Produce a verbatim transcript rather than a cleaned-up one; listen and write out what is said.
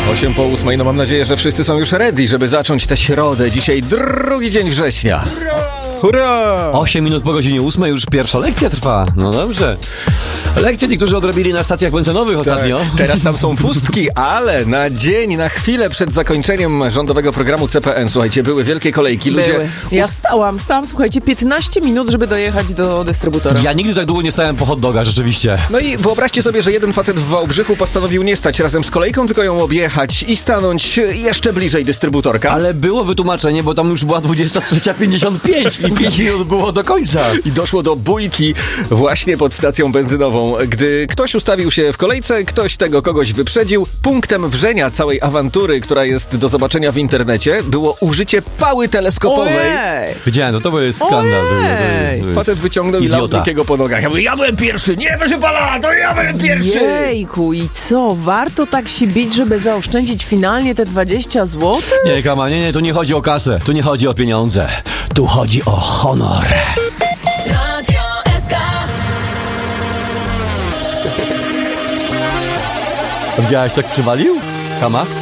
osiem po ósmej, no mam nadzieję, że wszyscy są już ready, żeby zacząć tę środę. Dzisiaj drugi dzień września. Hurra! osiem minut po godzinie ósmej już pierwsza lekcja trwa. No dobrze. Lekcje niektórzy odrobili na stacjach benzynowych ostatnio. Tak, teraz tam są pustki, ale na dzień, na chwilę przed zakończeniem rządowego programu C P N, słuchajcie, były wielkie kolejki. Ludzie... Były. Ja stałam, stałam, słuchajcie, piętnaście minut, żeby dojechać do dystrybutora. Ja nigdy tak długo nie stałem po hot doga, rzeczywiście. No i wyobraźcie sobie, że jeden facet w Wałbrzychu postanowił nie stać razem z kolejką, tylko ją objechać i stanąć jeszcze bliżej dystrybutorka. Ale było wytłumaczenie, bo tam już była dwudziesta trzecia pięćdziesiąt pięć i pięć minut było do końca. I doszło do bójki właśnie pod stacją benzynową. Gdy ktoś ustawił się w kolejce, ktoś tego kogoś wyprzedził. Punktem wrzenia całej awantury, która jest do zobaczenia w internecie, było użycie pały teleskopowej. Ojej! Widziałem, no to był skandal. Ojej! Facet wyciągnął i lał Idiota. drugiego po nogach. Ja mówię, ja byłem pierwszy! Nie, proszę pana, to ja byłem pierwszy! Jejku, i co? Warto tak się bić, żeby zaoszczędzić finalnie te dwadzieścia złotych? Nie, Kama, nie, nie, tu nie chodzi o kasę, tu nie chodzi o pieniądze, tu chodzi o honor. Radio S K. Widziałeś, tak przywalił? Kama?